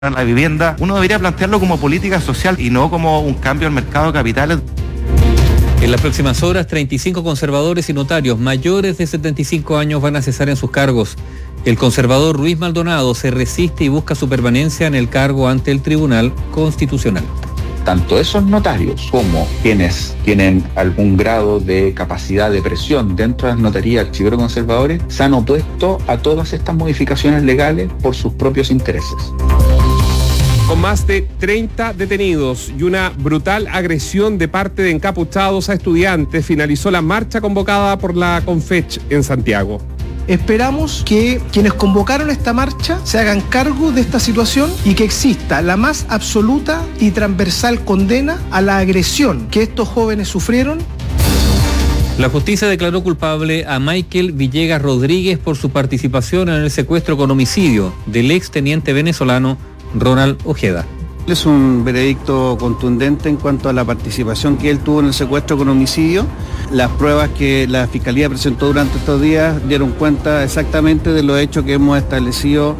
la vivienda, uno debería plantearlo como política social y no como un cambio al mercado de capitales. En las próximas horas, 35 conservadores y notarios mayores de 75 años van a cesar en sus cargos. El conservador Luis Maldonado se resiste y busca su permanencia en el cargo ante el Tribunal Constitucional. Tanto esos notarios como quienes tienen algún grado de capacidad de presión dentro de las notarías archiveros conservadores se han opuesto a todas estas modificaciones legales por sus propios intereses. Con más de 30 detenidos y una brutal agresión de parte de encapuchados a estudiantes, finalizó la marcha convocada por la CONFECH en Santiago. Esperamos que quienes convocaron esta marcha se hagan cargo de esta situación y que exista la más absoluta y transversal condena a la agresión que estos jóvenes sufrieron. La justicia declaró culpable a Michael Villegas Rodríguez por su participación en el secuestro con homicidio del exteniente venezolano Ronald Ojeda. Es un veredicto contundente en cuanto a la participación que él tuvo en el secuestro con homicidio. Las pruebas que la Fiscalía presentó durante estos días dieron cuenta exactamente de los hechos que hemos establecido.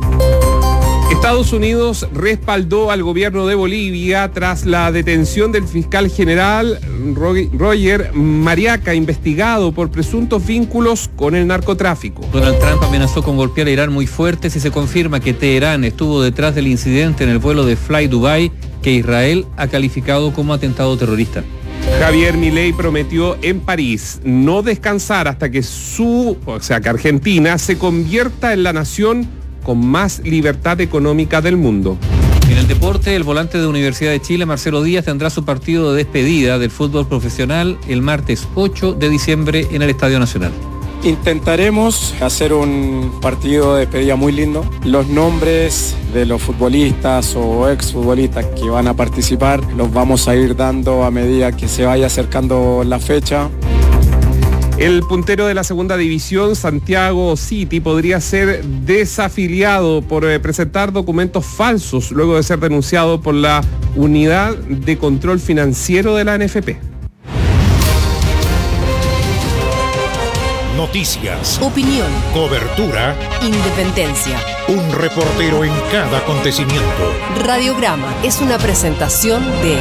Estados Unidos respaldó al gobierno de Bolivia tras la detención del fiscal general Roger Mariaca, investigado por presuntos vínculos con el narcotráfico. Donald Trump amenazó con golpear a Irán muy fuerte si se confirma que Teherán estuvo detrás del incidente en el vuelo de Fly Dubai que Israel ha calificado como atentado terrorista. Javier Milei prometió en París no descansar hasta que que Argentina se convierta en la nación con más libertad económica del mundo. En el deporte, el volante de Universidad de Chile, Marcelo Díaz, tendrá su partido de despedida del fútbol profesional el martes 8 de diciembre en el Estadio Nacional. Intentaremos hacer un partido de despedida muy lindo. Los nombres de los futbolistas o exfutbolistas que van a participar los vamos a ir dando a medida que se vaya acercando la fecha. El puntero de la segunda división, Santiago City, podría ser desafiliado por presentar documentos falsos luego de ser denunciado por la Unidad de Control Financiero de la ANFP. Noticias, opinión, cobertura, independencia. Un reportero en cada acontecimiento. Radiograma es una presentación de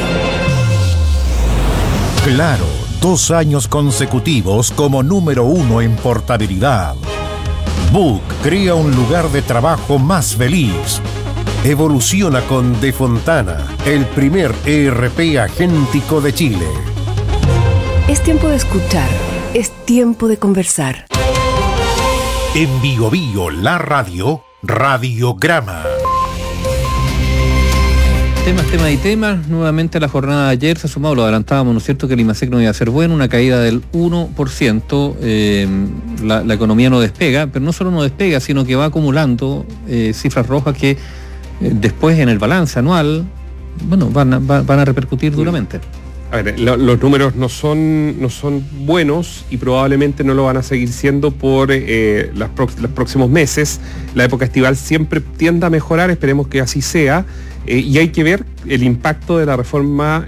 Claro, 2 años consecutivos como número 1 en portabilidad. Book crea un lugar de trabajo más feliz. Evoluciona con De Fontana, el primer ERP agéntico de Chile. Es tiempo de escuchar. Es tiempo de conversar. En Bio Bio, la radio, Radiograma. Temas. Nuevamente la jornada de ayer se ha sumado, lo adelantábamos, ¿no es cierto?, que el IMASEC no iba a ser bueno, una caída del 1%. La economía no despega, pero no solo no despega, sino que va acumulando cifras rojas que después en el balance anual, van a repercutir duramente. A ver, los números no son buenos y probablemente no lo van a seguir siendo por los próximos meses. La época estival siempre tiende a mejorar, esperemos que así sea. Y hay que ver el impacto de la reforma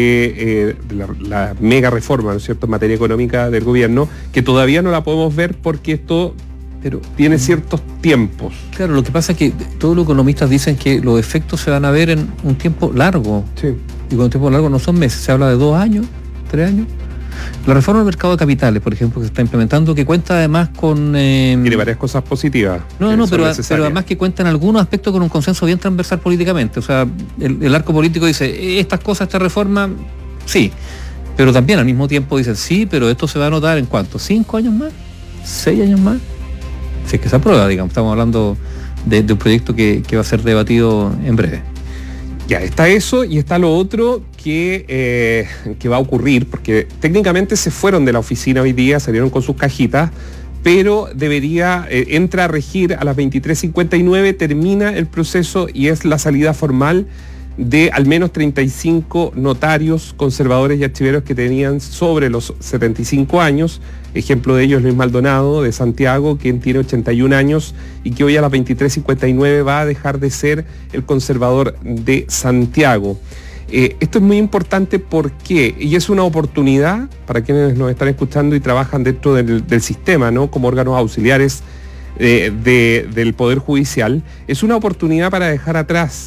la mega reforma, ¿no es cierto?, en materia económica del gobierno, que todavía no la podemos ver porque esto tiene ciertos tiempos. Claro, lo que pasa es que todos los economistas dicen que los efectos se van a ver en un tiempo largo. Sí. Y con tiempo largo no son meses, se habla de 2 años, 3 años. La reforma del mercado de capitales, por ejemplo, que se está implementando, que cuenta además con... Tiene varias cosas positivas. Pero además que cuenta en algunos aspectos con un consenso bien transversal políticamente. O sea, el arco político dice, estas cosas, esta reforma, sí. Pero también al mismo tiempo dicen, sí, pero esto se va a notar en ¿cuánto? ¿5 años más? ¿6 años más? Si es que se aprueba, digamos. Estamos hablando de un proyecto que va a ser debatido en breve. Ya, está eso y está lo otro que va a ocurrir, porque técnicamente se fueron de la oficina hoy día, salieron con sus cajitas, pero entra a regir a las 23:59, termina el proceso y es la salida formal de al menos 35 notarios, conservadores y archiveros que tenían sobre los 75 años. Ejemplo de ellos Luis Maldonado, de Santiago, quien tiene 81 años y que hoy a las 23:59 va a dejar de ser el conservador de Santiago. Esto es muy importante porque, y es una oportunidad para quienes nos están escuchando y trabajan dentro del sistema, ¿no?, como órganos auxiliares del Poder Judicial, es una oportunidad para dejar atrás